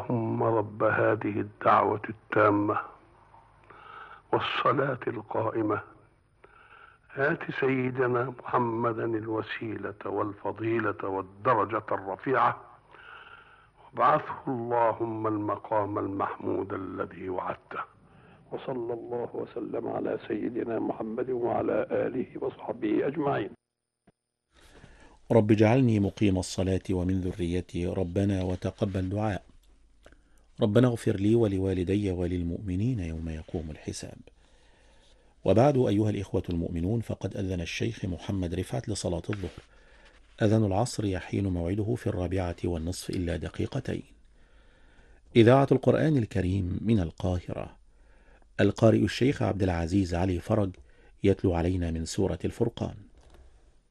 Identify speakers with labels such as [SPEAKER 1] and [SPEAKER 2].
[SPEAKER 1] اللهم رب هذه الدعوة التامة والصلاة القائمة آت سيدنا محمدا الوسيلة والفضيلة والدرجة الرفيعة وابعثه اللهم المقام المحمود الذي وعدته. وصلى الله وسلم على سيدنا محمد وعلى آله وصحبه أجمعين.
[SPEAKER 2] رب اجعلني مقيم الصلاة ومن ذريتي ربنا وتقبل دعاء. ربنا اغفر لي ولوالدي وللمؤمنين يوم يقوم الحساب. وبعد أيها الإخوة المؤمنون، فقد أذن الشيخ محمد رفعت لصلاة الظهر. أذان العصر يحين موعده في 4:30 إلا دقيقتين. إذاعة القرآن الكريم من القاهرة. القارئ الشيخ عبد العزيز علي فرج يتلو علينا من سورة الفرقان.